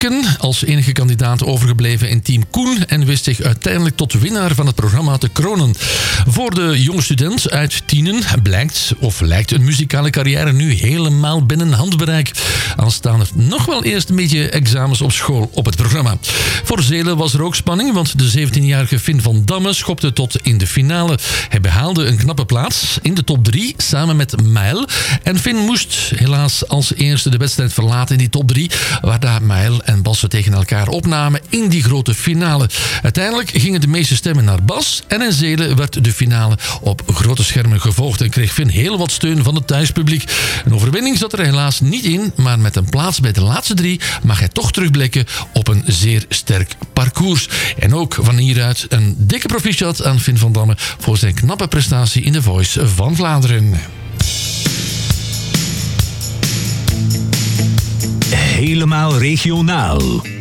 als enige kandidaat overgebleven in team Koen en wist zich uiteindelijk tot winnaar van het programma te kronen. Voor de jonge student uit Tienen lijkt een muzikale carrière nu helemaal binnen handbereik. Al staan er nog wel eerst een beetje examens op school op het programma. Voor Zelen was er ook spanning, want de 17-jarige Finn van Damme schopte tot in de finale. Hij behaalde een knappe plaats in de top 3 samen met Mijl. En Finn moest helaas als eerste de wedstrijd verlaten in die top 3, waarna Mijl en Bas tegen elkaar opnamen in die grote finale. Uiteindelijk gingen de meeste stemmen naar Bas en in Zelen werd de finale op grote schermen gevolgd en kreeg Finn heel wat steun van het thuispubliek. Een overwinning zat er helaas niet in, maar met een plaats bij de laatste 3 mag hij toch terugblikken op een zeer sterk parcours. En ook van hieruit een dikke proficiat aan Finn van Damme voor zijn knappe prestatie in The Voice van Vlaanderen. Helemaal regionaal.